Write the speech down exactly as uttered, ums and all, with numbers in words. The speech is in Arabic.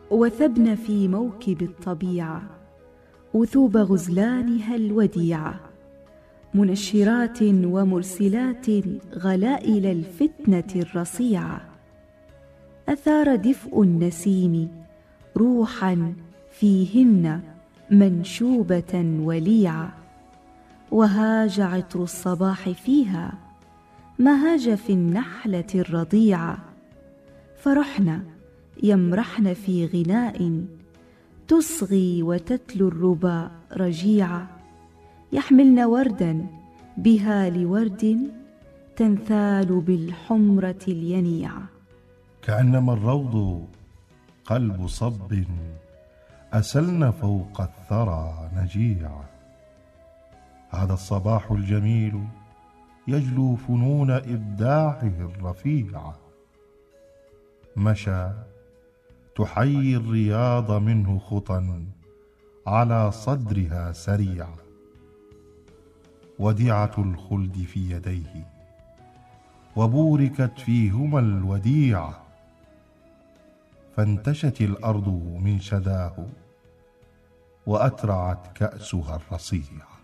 وثبن في موكب الطبيعة وثوب غزلانها الوديعة، منشرات ومرسلات غلائل الفتنة الرصيعة. أثار دفء النسيم روحا فيهن منشوبة وليعة، وهاج عطر الصباح فيها مهاج في النحلة الرضيعة. فرحن يمرحن في غناء تصغي وتتلو الربا رجيعة، يحملن وردا بها لورد تنثال بالحمرة الينيعة. كأنما الروض قلب صب أسلن فوق الثرى نجيعا. هذا الصباح الجميل يجلو فنون إبداعه الرفيعة. مشى تحيي الرياض منه خطى على صدرها سريعة، وديعة الخلد في يديه وبوركت فيهما الوديعة. فانتشت الأرض من شداه وأترعت كأسها الرصيعة.